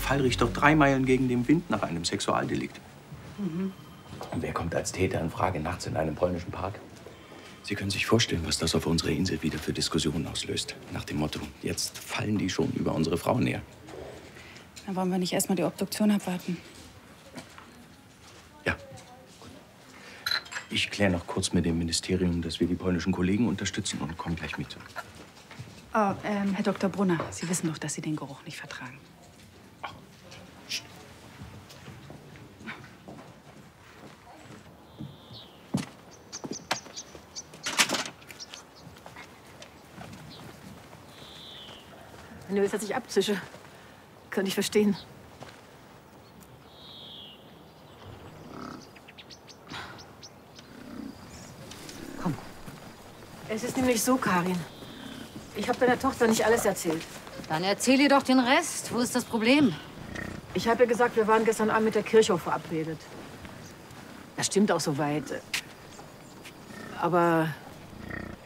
Fallrichter 3 Meilen gegen den Wind nach einem Sexualdelikt. Mhm. Und wer kommt als Täter in Frage nachts in einem polnischen Park? Sie können sich vorstellen, was das auf unserer Insel wieder für Diskussionen auslöst. Nach dem Motto, jetzt fallen die schon über unsere Frauen her. Dann wollen wir nicht erst mal die Obduktion abwarten. Ja. Ich kläre noch kurz mit dem Ministerium, dass wir die polnischen Kollegen unterstützen und komme gleich mit. Oh, Herr Dr. Brunner, Sie wissen doch, dass Sie den Geruch nicht vertragen. Wenn du willst, dass ich abzische, könnte ich verstehen. Komm. Es ist nämlich so, Karin. Ich habe deiner Tochter nicht alles erzählt. Dann erzähl ihr doch den Rest. Wo ist das Problem? Ich habe ihr gesagt, wir waren gestern Abend mit der Kirchhof verabredet. Das stimmt auch soweit. Aber